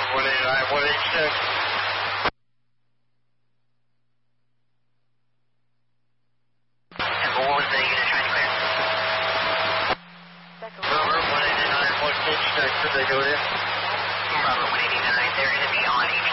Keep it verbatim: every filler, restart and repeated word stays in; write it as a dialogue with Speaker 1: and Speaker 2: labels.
Speaker 1: one eighty-nine, one eighty-six.
Speaker 2: And what was the unit trying to clear?
Speaker 1: Robert, one eighty-nine, one eighty-six, could they go there?
Speaker 2: Robert, one eighty-nine, they're going to be on